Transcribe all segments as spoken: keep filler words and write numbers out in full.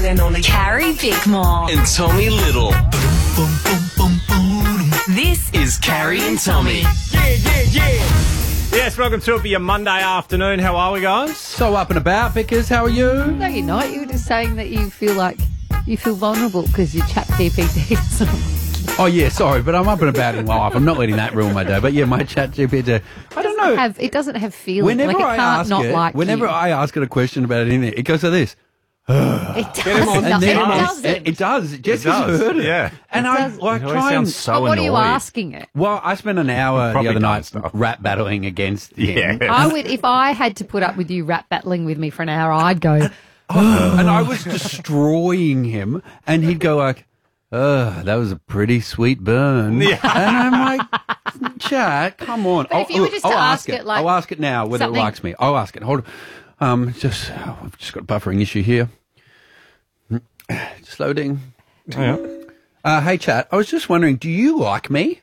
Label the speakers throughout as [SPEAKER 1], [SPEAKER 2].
[SPEAKER 1] and only
[SPEAKER 2] Carrie Bickmore.
[SPEAKER 1] and Tommy Little. Boom, boom, boom, boom.
[SPEAKER 2] This
[SPEAKER 1] Is Carrie and Tommy.
[SPEAKER 3] Yeah, yeah, yeah. Yes, welcome to it for your Monday afternoon. How are we, guys?
[SPEAKER 4] So up and about, Vickers. How are you?
[SPEAKER 5] No, you're not. You were just saying that you feel like you feel vulnerable because you chat G P T.
[SPEAKER 4] Oh, yeah, sorry, but I'm up and about in life. I'm not letting that ruin my day. But, yeah, my chat G P T, I don't know.
[SPEAKER 5] Have, it doesn't have feeling.
[SPEAKER 4] Whenever
[SPEAKER 5] like it
[SPEAKER 4] I
[SPEAKER 5] can't
[SPEAKER 4] ask
[SPEAKER 5] not
[SPEAKER 4] it,
[SPEAKER 5] like
[SPEAKER 4] whenever
[SPEAKER 5] you.
[SPEAKER 4] I ask it a question about anything, it goes like this.
[SPEAKER 5] It does.
[SPEAKER 3] on.
[SPEAKER 5] No,
[SPEAKER 4] And
[SPEAKER 5] it
[SPEAKER 4] then
[SPEAKER 5] doesn't.
[SPEAKER 4] It, it does. Jessica's
[SPEAKER 3] does,
[SPEAKER 4] heard it.
[SPEAKER 3] yeah.
[SPEAKER 4] And
[SPEAKER 5] It
[SPEAKER 4] I
[SPEAKER 5] does.
[SPEAKER 4] like
[SPEAKER 3] It always
[SPEAKER 4] try and...
[SPEAKER 3] sounds so
[SPEAKER 5] But what are you
[SPEAKER 3] annoyed.
[SPEAKER 5] asking it?
[SPEAKER 4] Well, I spent an hour the
[SPEAKER 3] Probably
[SPEAKER 4] other
[SPEAKER 3] dumb
[SPEAKER 4] night
[SPEAKER 3] stuff.
[SPEAKER 4] rap battling against him.
[SPEAKER 3] Yeah.
[SPEAKER 5] I would, if I had to put up with you rap battling with me for an hour, I'd go.
[SPEAKER 4] And I was destroying him, and he'd go like, "Oh, that was a pretty sweet burn."
[SPEAKER 3] Yeah.
[SPEAKER 4] And I'm like, "Chat, come on."
[SPEAKER 5] But if you were just to
[SPEAKER 4] I'll
[SPEAKER 5] ask it,
[SPEAKER 4] it,
[SPEAKER 5] like,
[SPEAKER 4] I'll ask it now whether
[SPEAKER 5] something-
[SPEAKER 4] it likes me. I'll ask it. Hold on. Um, just oh, I've just got a buffering issue here. Just loading.
[SPEAKER 3] Yeah.
[SPEAKER 4] Uh, hey, chat. I was just wondering, do you like me?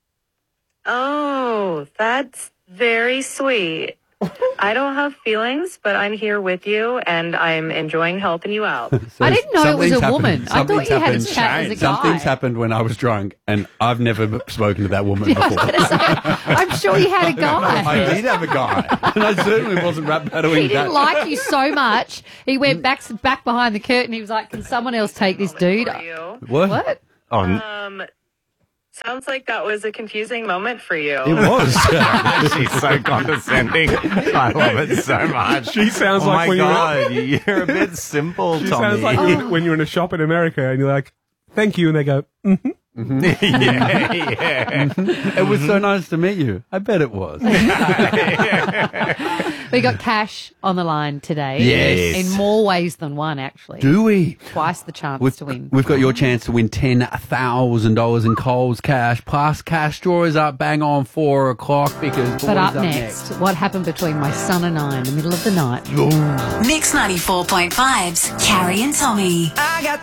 [SPEAKER 6] Oh, that's very sweet. I don't have feelings, but I'm here with you, and I'm enjoying helping you out.
[SPEAKER 4] So
[SPEAKER 5] I didn't know it was
[SPEAKER 4] something's
[SPEAKER 5] a
[SPEAKER 4] happened.
[SPEAKER 5] woman. I thought
[SPEAKER 4] Something's
[SPEAKER 5] you had a
[SPEAKER 4] happened.
[SPEAKER 5] chat as a guy.
[SPEAKER 4] Something's happened when I was drunk, and I've never spoken to that woman before.
[SPEAKER 5] I'm sure you had a
[SPEAKER 4] I
[SPEAKER 5] guy.
[SPEAKER 4] did have a guy, and I certainly wasn't rap battling.
[SPEAKER 5] He didn't
[SPEAKER 4] that.
[SPEAKER 5] like you so much. He went back back behind the curtain. He was like, "Can someone else take this dude?"
[SPEAKER 6] For you.
[SPEAKER 4] What?
[SPEAKER 5] What?
[SPEAKER 3] Oh, n-
[SPEAKER 6] Um, sounds like that was a confusing moment for you.
[SPEAKER 4] It was.
[SPEAKER 7] She's so condescending. I love it so much.
[SPEAKER 3] She sounds
[SPEAKER 7] oh
[SPEAKER 3] like
[SPEAKER 7] my
[SPEAKER 3] when you're-
[SPEAKER 7] God, you're a bit simple,
[SPEAKER 3] she
[SPEAKER 7] Tommy.
[SPEAKER 3] sounds like when- when you're in a shop in America and you're like, "Thank you," and they go, mm-hmm.
[SPEAKER 7] yeah, yeah.
[SPEAKER 4] It was so nice to meet you. I bet it was.
[SPEAKER 5] We got Cash on the line today.
[SPEAKER 4] Yes.
[SPEAKER 5] In more ways than one, actually.
[SPEAKER 4] Do we?
[SPEAKER 5] Twice the chance
[SPEAKER 4] We've,
[SPEAKER 5] to win.
[SPEAKER 4] we've got your chance to win ten thousand dollars in Coles cash. Plus, cash draw is up bang on four o'clock because boys
[SPEAKER 5] But up next, what happened between my son and I in the middle of the night?
[SPEAKER 2] Mix ninety-four point five's Carrie and Tommy.
[SPEAKER 1] I got